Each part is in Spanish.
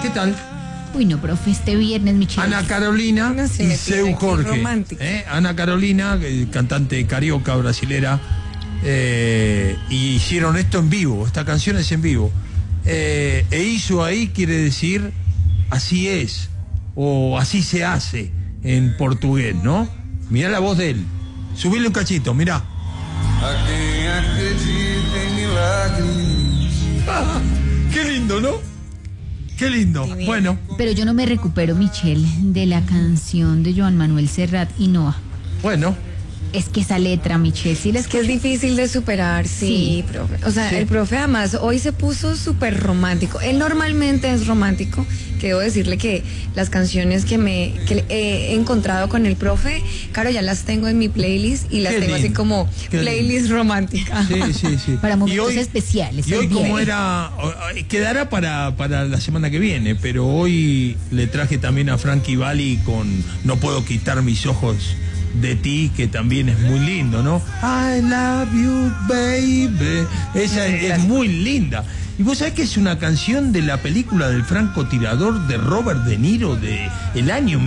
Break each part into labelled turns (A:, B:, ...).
A: ¿Qué tal?
B: Uy, no, profe, este viernes, Michelle.
A: Ana Carolina
C: No se
A: y
C: me
A: Seu
C: pide, qué
A: Jorge.
C: romántico.
A: Ana Carolina, cantante carioca brasilera, y hicieron esto en vivo. Esta canción es en vivo. Hizo ahí quiere decir así es, o así se hace en portugués, ¿no? Mirá la voz de él. Subile un cachito, mirá.
D: A quem acredita en milagres.
A: Qué lindo, ¿no? Qué lindo.
C: Divino.
A: Bueno,
B: Pero yo no me recupero, Michelle, de la canción de Joan Manuel Serrat y Noa.
A: bueno.
B: Es que esa letra, Michelle, sí les
C: Es que es difícil de superar, sí, profe. O sea,
A: Sí.
C: el profe además hoy se puso súper romántico. Él normalmente es romántico, que debo decirle que las canciones que he encontrado con el profe, claro, ya las tengo en mi playlist y las
A: Qué
C: tengo así
A: lindo,
C: como
A: qué
C: playlist romántica.
A: Sí, sí, sí.
B: Para momentos
A: Y
B: especiales.
A: Y hoy
B: el día.
A: como era, quedará para la semana que viene, pero hoy le traje también a Frankie Valli con No puedo quitar mis ojos de ti, que también es muy lindo, ¿no? I love you, baby. Esa es muy linda. Y vos sabés que es una canción de la película del francotirador de Robert De Niro de el año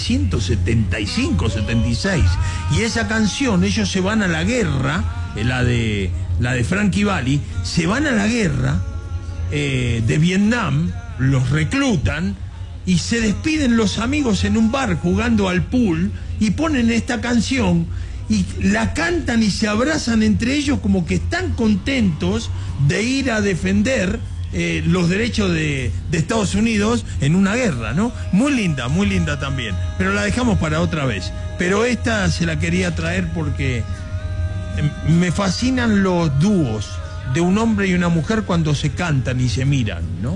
A: 1975-76. Y esa canción, ellos se van a la guerra, la de Frankie Valli, se van a la guerra de Vietnam, los reclutan y se despiden los amigos en un bar jugando al pool y ponen esta canción y la cantan y se abrazan entre ellos como que están contentos de ir a defender los derechos de Estados Unidos en una guerra, ¿no? Muy linda también, pero la dejamos para otra vez. Pero esta se la quería traer porque me fascinan los dúos de un hombre y una mujer cuando se cantan y se miran, ¿no?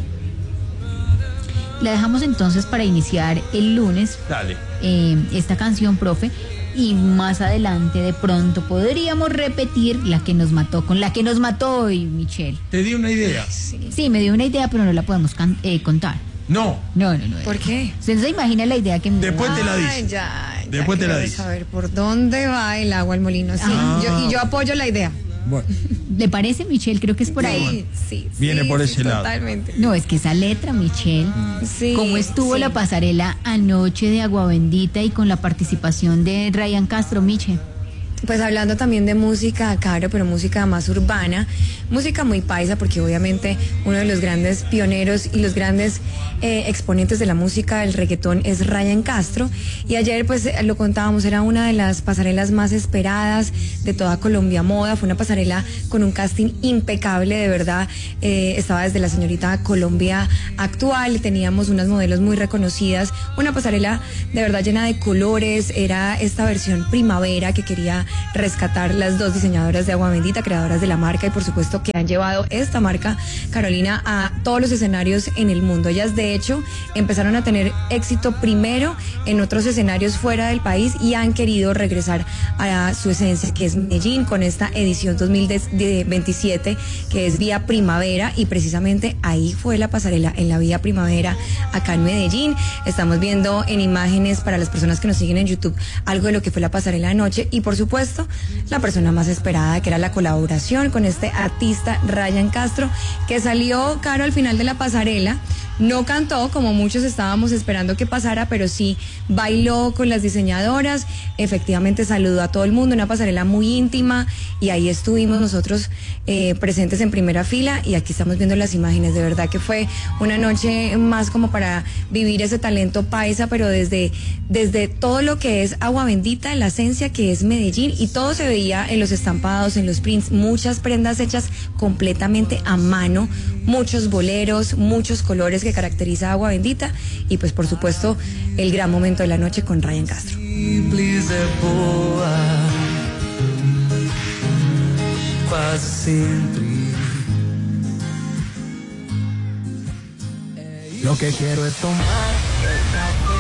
B: La dejamos entonces para iniciar el lunes
A: Dale.
B: esta canción, profe, y más adelante de pronto podríamos repetir la que nos mató, con la que nos mató hoy, Michelle.
A: Te di una idea.
B: Sí, me dio una idea, pero no la podemos contar.
A: No.
B: No.
C: ¿Por qué?
B: ¿Usted no se imagina la idea que me
A: Después te la dice.
C: Ay, ya
A: Después te la
C: quiero
A: dice.
C: saber por dónde va el agua al molino. Sí,
A: Ah.
C: yo apoyo la idea.
A: Bueno,
B: ¿Le parece, Michelle? Creo que es por ahí.
C: Sí.
A: Viene por ese lado.
C: Totalmente.
B: No, es que esa letra, Michelle.
C: Sí,
B: ¿Cómo estuvo
C: sí.
B: la pasarela anoche de Agua Bendita y con la participación de Ryan Castro, Michelle?
C: Pues hablando también de música, Caro, pero música más urbana, música muy paisa, porque obviamente uno de los grandes pioneros y los grandes exponentes de la música del reggaetón es Ryan Castro. Y ayer, pues lo contábamos, era una de las pasarelas más esperadas de toda Colombia Moda. Fue una pasarela con un casting impecable, de verdad. Estaba desde la señorita Colombia actual, teníamos unas modelos muy reconocidas, una pasarela de verdad llena de colores. Era esta versión primavera que quería rescatar las dos diseñadoras de Agua Bendita, creadoras de la marca, y por supuesto que han llevado esta marca, Carolina, a todos los escenarios en el mundo. Ellas de hecho empezaron a tener éxito primero en otros escenarios fuera del país y han querido regresar a su esencia, que es Medellín, con esta edición 2027 que es Vía Primavera, y precisamente ahí fue la pasarela, en la Vía Primavera acá en Medellín. Estamos viendo en imágenes para las personas que nos siguen en YouTube algo de lo que fue la pasarela anoche, y por supuesto la persona más esperada, que era la colaboración con este artista Ryan Castro, que salió, Caro, al final de la pasarela. No cantó como muchos estábamos esperando que pasara, pero sí bailó con las diseñadoras, efectivamente saludó a todo el mundo, una pasarela muy íntima, y ahí estuvimos nosotros presentes en primera fila, y aquí estamos viendo las imágenes. De verdad que fue una noche más como para vivir ese talento paisa, pero desde todo lo que es Agua Bendita, la esencia que es Medellín, y todo se veía en los estampados, en los prints, muchas prendas hechas completamente a mano, muchos boleros, muchos colores que caracteriza Agua Bendita, y pues por supuesto el gran momento de la noche con Ryan Castro.
D: Simples é boa, quase sempre. Lo que quiero es tomar